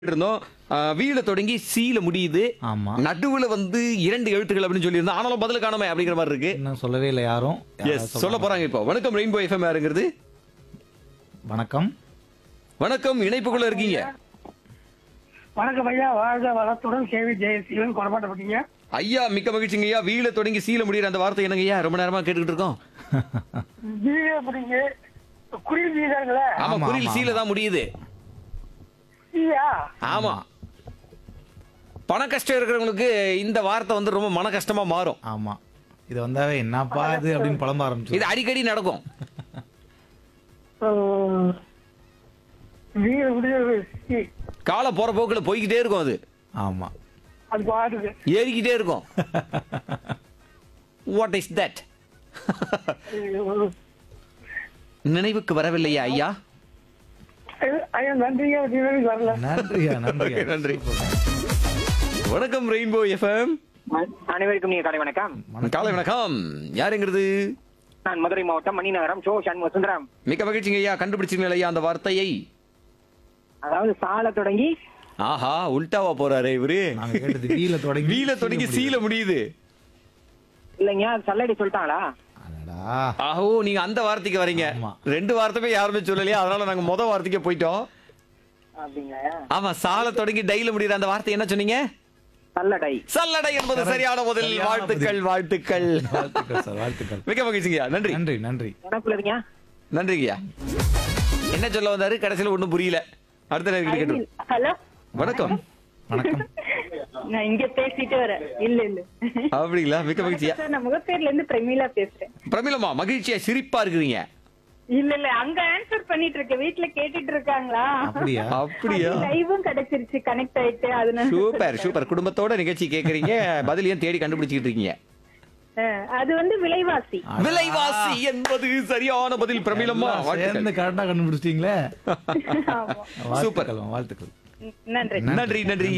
இருந்தோம். வீல தொடங்கி சீல முடியுது. ஆமா. நடுவுல வந்து 2 எழுத்துக்கள் அப்படின்னு சொல்லியிருந்தோம். ஆனாலும் பதில் காணோமே அப்படிங்கிற மாதிரி இருக்கு. இன்னும் சொல்லவே இல்லை யாரும். எஸ், சொல்ல போறாங்க இப்போ. வணக்கம் ரெயின்போ எஃப்எம் யாருங்கிறது? வணக்கம். வணக்கம், இணைப்புக்குள்ள இருக்கீங்க. வணக்கம் ஐயா, வாழ்க வளத்துடன் கேவி ஜெயசீலன் கொடமாட்டப்பட்டீங்க. ஐயா மிக்க மகிழ்ச்சிங்க ஐயா. வீல தொடங்கி சீல முடியுற அந்த வார்த்தை என்னங்க ஐயா? ரொம்ப நேரமா கேட்டுக்கிட்டு இருக்கோம். வீடு அப்படிங்க குடில் வீடுங்களே. ஆமா, ஆமா, குறில் ஆமா, சீல தான் முடியுது. ஐயா ஆமா. பண கஷ்டம் இருக்கிறவங்களுக்கு இந்த வார்த்தை வந்து ரொம்ப மன கஷ்டமா மாறும். ஆமா. இது வந்தாவே என்னப்பா இது அப்படின்னு புலம்ப ஆரம்பிச்சு. இது அடிக்கடி நடக்கும். வீடு விடு காலம் போற போக்குல போய்கிட்டே இருக்கும். அது ஆமா. அது பாட்டுக்கு ஏறிக்கிட்டே இருக்கும். What is that? நினைவுக்கு வரவில்லையா ஐயா? ஐயா நன்றியா, நினைவுக்கு வரல. நன்றியா நன்றியா. நன்றி. வணக்கம் ரெயின்போ எஃப்எம். அனைவருக்கும் நீங்க காலை வணக்கம். காலை வணக்கம். யாருங்கிறது? நான் மதுரை மாவட்டம் மணிநகரம் சோ சண்முக சுந்தரம். மிக்க மகிழ்ச்சிங்க ஐயா. கண்டுபிடிச்சீங்களா ஐயா அந்த வார்த்தையை? அதாவது சால தொடங்கி ஆஹா, உல்டாவா போறாரே இவரு. நாங்க கேட்டது வீல தொடங்கி சீல முடியுது. இல்லைங்க, சல்லடி சொல்லிட்டாங்களா? அடடா. ஆஹோ, நீங்க அந்த வார்த்தைக்கு வரீங்க. ஆமா. 2 வார்த்தையுமே யாருமே சொல்லலையா, அதனால நாங்க முத வார்த்தைக்கே போயிட்டோம். அப்படிங்களா? ஆமா, சால தொடங்கி டைல முடியுற அந்த வார்த்தை என்ன சொன்னீங்க? சல்லடை. சல்லடை என்பது சரியான பதில். சரியான வாழ்த்துக்கள், வாழ்த்துக்கள். வாழ்த்துக்கள் சார், வாழ்த்துக்கள். மிக்க மகிழ்ச்சிங்கய்யா. நன்றி. நன்றி நன்றி. எனக்குள்ள இருங்க. நன்றிங்கய்யா. என்ன சொல்ல வந்தாரு கடைசியில ஒண்ணும் புரியல. அடுத்த நேரம் கேட்டோம். ஹலோ, வணக்கம். வணக்கம். நான் இங்க பேசிட்டு வரேன். இல்ல அப்படிங்களா? மிக்க மகிழ்ச்சியா. சார், நான் முகப்பேர்ல இருந்து பிரமிளா பேசுறேன். பிரமிளமா, மகிழ்ச்சியா சிரிப்பா இருக்கிறீங்க. இல்ல அங்க ஆன்சர் பண்ணிட்டு இருக்கேன். வீட்ல கேட்டுட்டு இருக்காங்களா? அப்படியா? அப்படியா? லைவும் கிடைச்சிருச்சு, கனெக்ட் ஆயிட்டு. அதனால சூப்பர் சூப்பர். குடும்பத்தோட நிகழ்ச்சி கேக்குறீங்க, பதில் ஏன் தேடி கண்டுபிடிச்சிட்டு இருக்கீங்க. அது வந்து விலைவாசி. விலைவாசி என்பது சரியான பதில் பிரமிளமா. சேர்ந்து கரெக்டா கண்டுபிடிச்சிட்டீங்களே. சூப்பர். வாழ்த்துக்கள், வாழ்த்துக்கள். நன்றி. நன்றி நன்றி.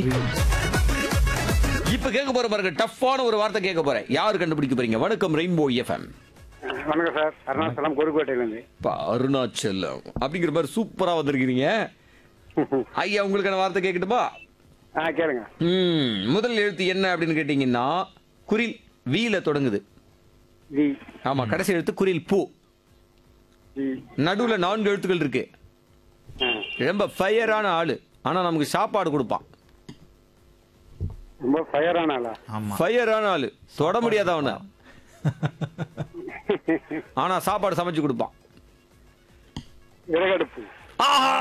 இப்ப கேட்க போற பாருங்க, டஃப்பான ஒரு வார்த்தை கேட்க போறேன். யாரு கண்டுபிடிக்க போறீங்க? வணக்கம் ரெயின்போ எஃப்எம். வணக்கம் சார், அருணாச்சலம் கோரிக்கோட்டையிலேருந்து. அருணாச்சலம் அப்படிங்கிற மாதிரி சூப்பரா வந்திருக்கீங்க ஐயா. உங்களுக்கான வார்த்தை கேட்கட்டுமா? கேளுங்க. முதல் எழுத்து என்ன அப்படின்னு கேட்டீங்கன்னா, குரில் வீல தொடங்குது. வி ஆமா, கடைசி எழுத்து குரில் பூ. வி நடுவுல 4 எழுத்துக்கள் இருக்கு. ரொம்ப ஃபயரான ஆளு, ஆனா நமக்கு சாப்பாடு கொடுப்பான். ரொம்ப ஃபயரான ஆளா? ஆமா. ஃபயரான ஆளு, தொட முடியாத அவன, ஆனா சாப்பாடு சமைச்சு கொடுப்பான். விறகடுப்பு. ஆஹா!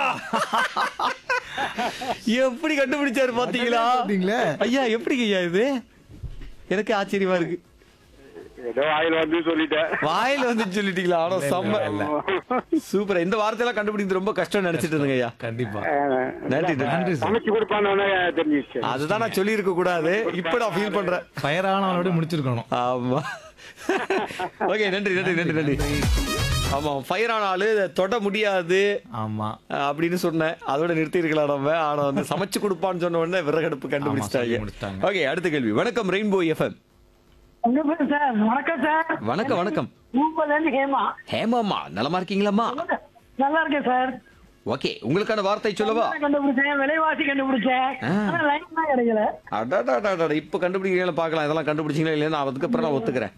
எப்படி கண்டுபிடிச்சாரு பாத்தீங்களா? பாத்தீங்களே? ஐயா எப்படிங்க ஐயா இது? எனக்கு ஆச்சரியமா இருக்கு. ஏதோ ஆயில் வந்து சொல்லிட்டேன். வாயில வந்து சொல்லிட்டீங்களா? ஆனா செம்ம சூப்பர். இந்த வார்த்தையெல்லாம் கண்டுபிடிக்கிறது ரொம்ப கஷ்டம் நினைச்சிட்டு இருந்தேங்க ஐயா. கண்டிப்பா. நன்றி நன்றி. நன்றி சார். சமைச்சு கொடுப்பான்னு தெரிஞ்சிச்சு. அதுதான் நான் சொல்லி இருக்க கூடாது, இப்ப நான் ஃபீல் பண்றேன். ஃபயரானவனோட முடிச்சிருக்கணும். ஆமா. ஓகே, நன்றி நன்றி நன்றி நன்றி. ஆமா, ஃபயரான ஆளு, தொட முடியாது ஆமா. அப்படின்னு சொன்னேன். அதோட நிறுத்தி இருக்கலாம் நம்ம. ஆனா வந்து சமைச்சு கொடுப்பான்னு சொன்ன உடனே விறகடுப்பு சொல்லி கண்டுபிடிச்சிட்டாங்க. முடிச்சிட்டாங்க. ஓகே, அடுத்த கேள்வி. வணக்கம் ரெயின்போ எஃப்எம். உங்க பேர் சார்? வணக்கம் சார். வணக்கம் வணக்கம். ஊம்பல இருந்து ஹேமா. ஹேமாம்மா, நலமா இருக்கீங்களாம்மா? நல்லா இருக்கேன் சார். ஓகே, உங்களுக்கான வார்த்தை சொல்லவா? கண்டுபிடிச்சேன், விலைவாசி கண்டுபிடிச்சேன். ஆனா லைன் தான் கிடைக்கல. அடாடாடாடா, இப்ப கண்டுபிடிக்கிறீங்களா பார்க்கலாம். இதெல்லாம் கண்டுபிடிச்சீங்களா இல்லையா? அதுக்கப்புறம் நான் ஒத்துக்கிறேன்.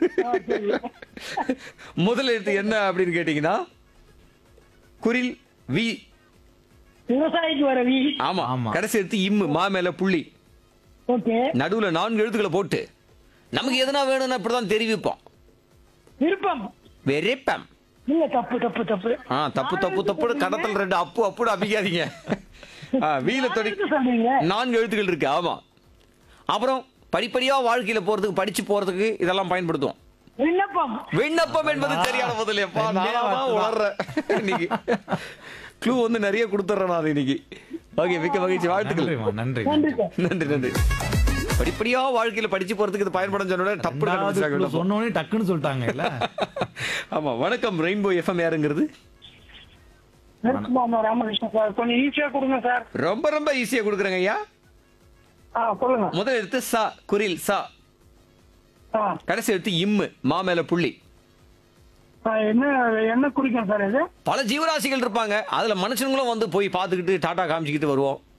முதல் எழுத்து என்ன அப்படின்னு கேட்டீங்கன்னா, குரில் வி. விவசாயிக்கு வர வி. ஆமா. ஆமா. கடைசி எழுத்து இம்மு, மா மேல புள்ளி. ஓகே. நடுவுல 4 எழுத்துக்களை போட்டு நமக்கு எதனா வேணும்னா இப்படிதான் தெரிவிப்போம். விருப்பம். வெறிப்பம். இல்ல, தப்பு தப்பு தப்பு. தப்பு தப்பு தப்பு. கடத்தல் 2 அப்பு அப்புடு அப்பிக்காதீங்க. வீல தொடங்கி சொல்றீங்க. 4 எழுத்துக்கள் இருக்கு. ஆமா. அப்புறம் படிப்படியா வாழ்க்கையில போறதுக்கு, படிச்சு போறதுக்கு இதெல்லாம் பயன்படுத்துவோம். விண்ணப்பம். விண்ணப்பம் என்பது சரியான பதில். எப்பா நானா உளறேன் இன்னைக்கு. க்ளூ வந்து நிறைய கொடுத்துறேன் நான் இன்னைக்கு. ஓகே, மிக்க மகிழ்ச்சி, வாழ்த்துக்கள். நன்றிமா, நன்றி. நன்றி சார். நன்றி நன்றி. படிப்படியா வாழ்க்கையில படிச்சு போறதுக்கு இது பயன்படும் சொன்ன டப்பு ரெண்டாவது சொன்னோனே டக்குன்னு சொல்லிட்டாங்க இல்ல? ஆமா. வணக்கம் ரெயின்போ எஃப்எம் யாருங்கிறது? ராமகிருஷ்ணன் சார். கொஞ்சம் ஈஸியா கொடுங்க சார். ரொம்ப ரொம்ப ஈஸியா கொடுக்குறேங்க ஐயா. சொல்லுங்க. முதல் எழுத்து சா, குரில் சா. கடைசி எழுத்து இம்மு, மா மேல புள்ளி. என்ன என்ன குறிக்கும் சார் இது? பல ஜீவராசிகள் இருப்பாங்க, அதுல மனுஷங்களும் வந்து போய் பார்த்துக்கிட்டு டாடா காமிச்சுக்கிட்டு வருவோம்.